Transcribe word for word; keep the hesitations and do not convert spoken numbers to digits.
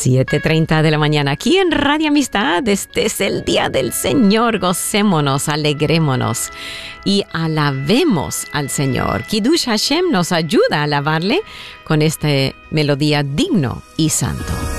siete treinta de la mañana, aquí en Radio Amistad. Este es el día del Señor. Gocémonos, alegrémonos y alabemos al Señor. Kiddush Hashem nos ayuda a alabarle con esta melodía digno y santo.